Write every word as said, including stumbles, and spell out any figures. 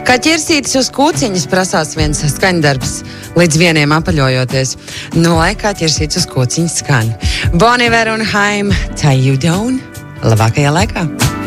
Kā ķirsītis uz kūciņas prasās viens skaņdarbs, līdz vieniem apaļojoties. Nu, lai kā ķirsītis uz kūciņas skan. Bon Iver un Haim, Tie You Down, labākajā laikā.